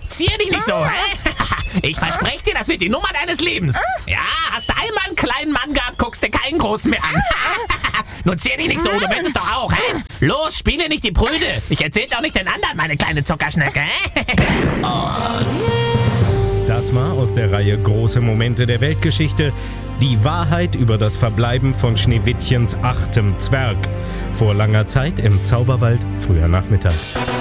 Zier dich nicht so, hä? Ich verspreche dir, das wird die Nummer deines Lebens. Ja, hast du einmal einen kleinen Mann gehabt, guckst dir keinen großen mehr an. Nur zier dich nicht so, du willst es doch auch, hä? Los, spiele nicht die Prüde. Ich erzähl's auch nicht den anderen, meine kleine Zuckerschnecke, hä? Das war aus der Reihe Große Momente der Weltgeschichte die Wahrheit über das Verbleiben von Schneewittchens 8. Zwerg. Vor langer Zeit im Zauberwald, früher Nachmittag.